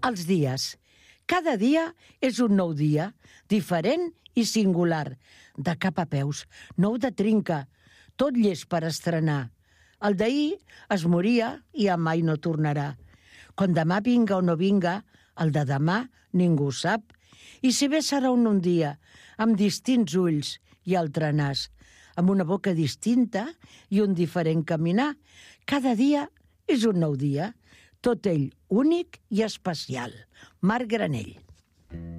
Els dies. Cada dia és un nou dia, diferent i singular. De cap a peus, nou de trinca, tot llest per estrenar. El d'ahir es moria i ja mai no tornarà. Quan demà vinga o no vinga, el de demà ningú sap. I si bé serà un dia, amb distints ulls i altre nas, amb una boca distinta i un diferent caminar, cada dia és un nou dia, tot ell únic i especial. Marc Granell.